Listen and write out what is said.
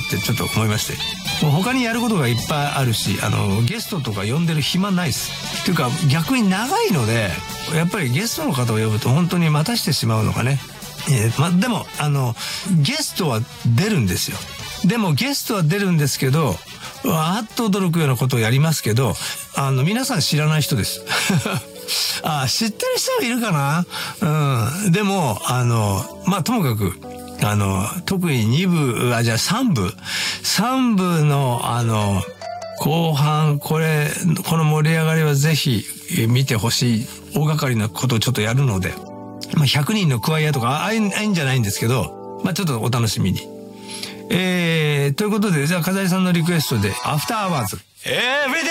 ってちょっと思いまして。もう他にやることがいっぱいあるし、ゲストとか呼んでる暇ないです。っていうか逆に長いので、やっぱりゲストの方を呼ぶと本当に待たしてしまうのがね。でも、ゲストは出るんですよ。でもゲストは出るんですけど、あっと驚くようなことをやりますけど、皆さん知らない人です。知ってる人もいるかな。でも、ともかく、特に3部の、後半、この盛り上がりはぜひ見てほしい、大掛かりなことをちょっとやるので、100人のクワイアとか、ああいうんじゃないんですけど、ちょっとお楽しみに。ということで、じゃあ、風井さんのリクエストで、アフターアワーズ。